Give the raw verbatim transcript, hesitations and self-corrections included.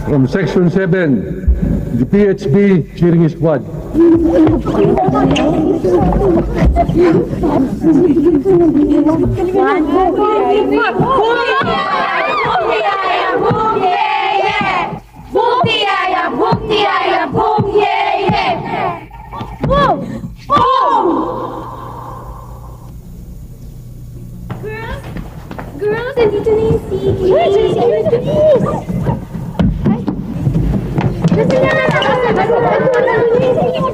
From Section seven, the P H B Cheering Squad. Girls, nandito na yung sige. Ay! Gusto niya na! Gusto niya na!